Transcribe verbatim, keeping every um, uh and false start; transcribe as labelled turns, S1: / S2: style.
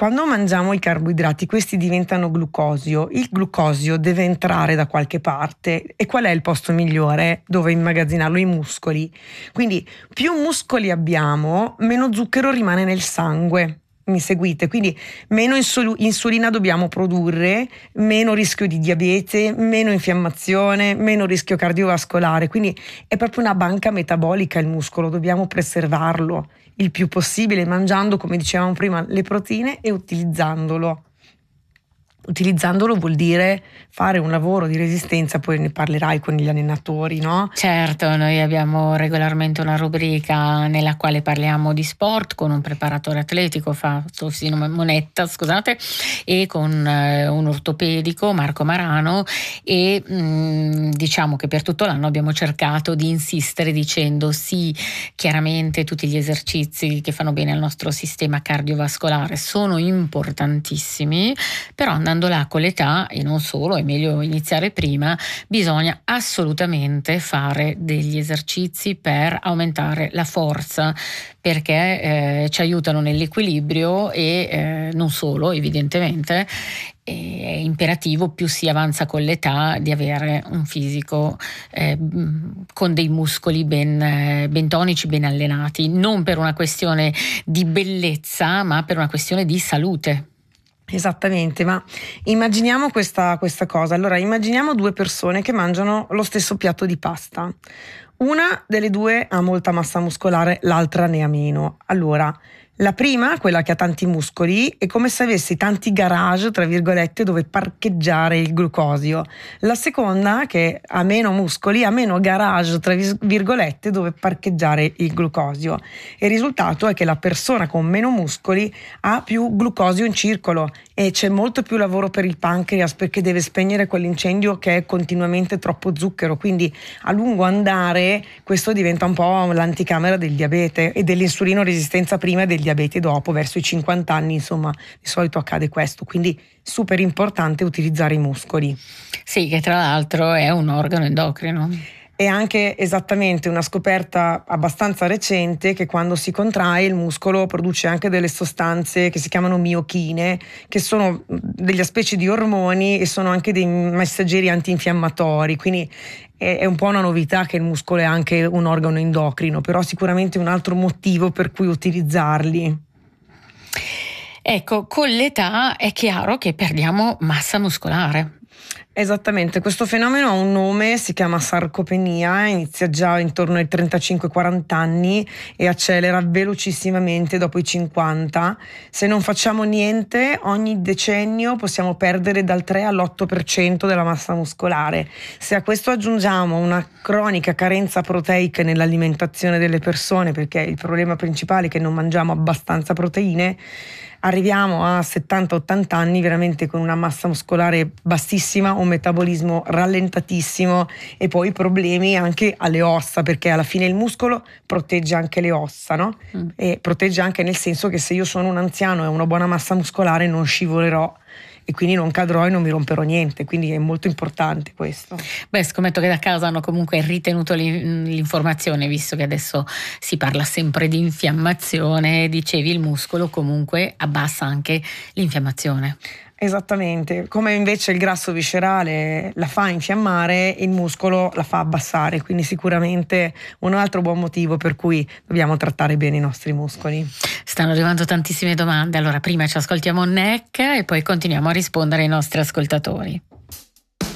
S1: quando mangiamo i carboidrati questi diventano glucosio, il glucosio deve entrare da qualche parte e qual è il posto migliore dove immagazzinarlo? I muscoli. Quindi più muscoli abbiamo, meno zucchero rimane nel sangue. Mi seguite? Quindi meno insul- insulina dobbiamo produrre, meno rischio di diabete, meno infiammazione, meno rischio cardiovascolare. Quindi è proprio una banca metabolica il muscolo, dobbiamo preservarlo il più possibile mangiando, come dicevamo prima, le proteine e utilizzandolo. Utilizzandolo vuol dire fare un lavoro di resistenza, poi ne parlerai con gli allenatori, no?
S2: Certo, noi abbiamo regolarmente una rubrica nella quale parliamo di sport con un preparatore atletico, Faustino Monetta, scusate, e con eh, un ortopedico, Marco Marano, e mh, diciamo che per tutto l'anno abbiamo cercato di insistere dicendo sì, chiaramente tutti gli esercizi che fanno bene al nostro sistema cardiovascolare sono importantissimi, però andando là con l'età, e non solo, è meglio iniziare prima, bisogna assolutamente fare degli esercizi per aumentare la forza, perché eh, ci aiutano nell'equilibrio e eh, non solo, evidentemente è imperativo più si avanza con l'età di avere un fisico eh, con dei muscoli ben, eh, ben tonici, ben allenati, non per una questione di bellezza ma per una questione di salute.
S1: Esattamente, ma immaginiamo questa, questa cosa. Allora, immaginiamo due persone che mangiano lo stesso piatto di pasta. Una delle due ha molta massa muscolare, l'altra ne ha meno. Allora, la prima, quella che ha tanti muscoli, è come se avessi tanti garage, tra virgolette, dove parcheggiare il glucosio. La seconda, che ha meno muscoli, ha meno garage, tra virgolette, dove parcheggiare il glucosio. E il risultato è che la persona con meno muscoli ha più glucosio in circolo e c'è molto più lavoro per il pancreas, perché deve spegnere quell'incendio che è continuamente troppo zucchero. Quindi a lungo andare questo diventa un po' l'anticamera del diabete e dell'insulino resistenza prima e del diabete dopo, verso i cinquanta anni, insomma, di solito accade questo, quindi super importante utilizzare i muscoli.
S2: Sì, che tra l'altro è un organo endocrino.
S1: È anche esattamente una scoperta abbastanza recente che quando si contrae il muscolo produce anche delle sostanze che si chiamano miochine, che sono delle specie di ormoni e sono anche dei messaggeri antinfiammatori, quindi è un po' una novità che il muscolo è anche un organo endocrino, però sicuramente un altro motivo per cui utilizzarli.
S2: Ecco, con l'età è chiaro che perdiamo massa muscolare.
S1: Esattamente, questo fenomeno ha un nome, si chiama sarcopenia, inizia già intorno ai trentacinque quaranta anni e accelera velocissimamente dopo i cinquanta. Se non facciamo niente, ogni decennio possiamo perdere dal tre all'otto per cento della massa muscolare. Se a questo aggiungiamo una cronica carenza proteica nell'alimentazione delle persone, perché il problema principale è che non mangiamo abbastanza proteine, arriviamo a settanta ottanta anni veramente con una massa muscolare bassissima, un metabolismo rallentatissimo e poi problemi anche alle ossa, perché alla fine il muscolo protegge anche le ossa, no? Mm. E protegge anche nel senso che se io sono un anziano e ho una buona massa muscolare non scivolerò e quindi non cadrò e non mi romperò niente, quindi è molto importante questo.
S2: Beh, scommetto che da casa hanno comunque ritenuto l'informazione, visto che adesso si parla sempre di infiammazione, dicevi il muscolo comunque abbassa anche l'infiammazione.
S1: Esattamente, come invece il grasso viscerale la fa infiammare, il muscolo la fa abbassare, quindi sicuramente un altro buon motivo per cui dobbiamo trattare bene i nostri muscoli.
S2: Stanno arrivando tantissime domande, allora prima ci ascoltiamo N E C e poi continuiamo a rispondere ai nostri ascoltatori.